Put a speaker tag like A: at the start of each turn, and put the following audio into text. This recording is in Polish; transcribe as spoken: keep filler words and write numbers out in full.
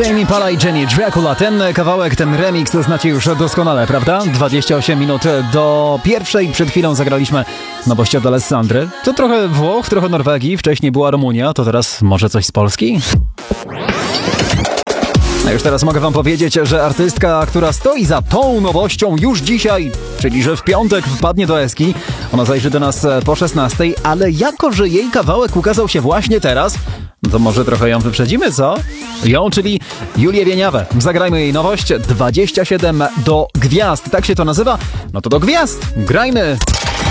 A: Tame Impala i Jenny Dracula. Ten kawałek, ten remix znacie już doskonale, prawda? dwadzieścia osiem minut do pierwszej. Przed chwilą zagraliśmy nowość od Alessandry. To trochę Włoch, trochę Norwegii. Wcześniej była Rumunia, to teraz może coś z Polski? A już teraz mogę wam powiedzieć, że artystka, która stoi za tą nowością już dzisiaj, czyli że w piątek wpadnie do Eski, ona zajrzy do nas po szesnastej, ale jako, że jej kawałek ukazał się właśnie teraz, to może trochę ją wyprzedzimy, co? Ją, czyli Julię Wieniawę. Zagrajmy jej nowość dwadzieścia siedem do gwiazd. Tak się to nazywa? No to do gwiazd. Grajmy!